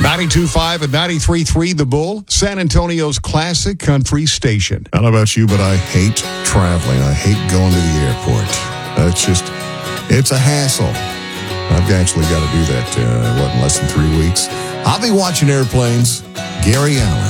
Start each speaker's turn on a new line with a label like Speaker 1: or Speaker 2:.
Speaker 1: 92.5 and 93.3 The Bull, San Antonio's classic country station.
Speaker 2: I don't know about you, but I hate traveling. I hate going to the airport. It's a hassle. I've actually got to do that, in less than 3 weeks. I'll be watching airplanes. Gary Allen.